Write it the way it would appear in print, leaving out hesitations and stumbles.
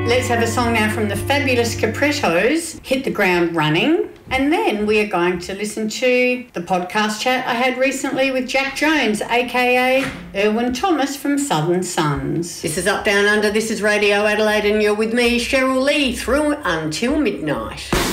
Let's have a song now from the fabulous Caprettos, Hit the Ground Running. And then we are going to listen to the podcast chat I had recently with Jack Jones, a.k.a. Erwin Thomas from Southern Suns. This is Up Down Under, this is Radio Adelaide, and you're with me, Cheryl Lee, through until midnight.